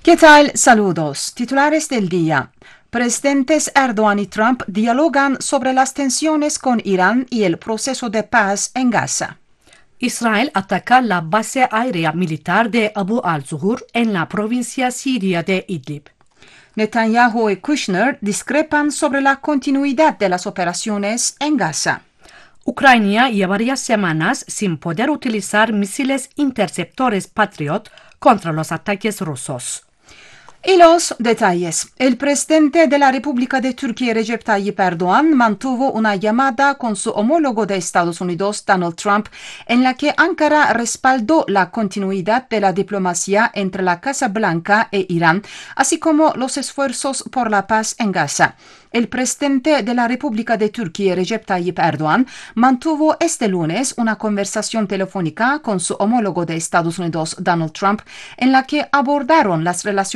¿Qué tal? Saludos. Titulares del día. Presidentes Erdogan y Trump dialogan sobre las tensiones con Irán y el proceso de paz en Gaza. Israel ataca la base aérea militar de Abu al-Zuhur en la provincia siria de Idlib. Netanyahu y Kushner discrepan sobre la continuidad de las operaciones en Gaza. Ucrania lleva varias semanas sin poder utilizar misiles interceptores Patriot contra los ataques rusos. Y los detalles. El presidente de la República de Turquía, Recep Tayyip Erdogan, mantuvo una llamada con su homólogo de Estados Unidos, Donald Trump, en la que Ankara respaldó la continuidad de la diplomacia entre la Casa Blanca e Irán, así como los esfuerzos por la paz en Gaza. El presidente de la República de Turquía, Recep Tayyip Erdogan, mantuvo este lunes una conversación telefónica con su homólogo de Estados Unidos, Donald Trump, en la que abordaron las relaciones